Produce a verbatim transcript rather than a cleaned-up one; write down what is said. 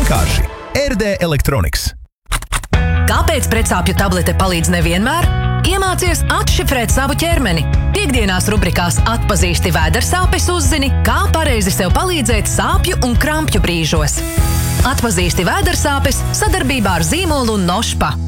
vienkārši. R D Electronics. Kāpēc pretsāpju tablete palīdz nevienmēr? Iemācies atšifrēt savu ķermeni. Piektdienās rubrikās Atpazīsti vēdersāpes uzzini, kā pareizi sev palīdzēt sāpju un krampju brīžos. Atpazīsti vēdersāpes sadarbībā ar zīmolu Nošpa.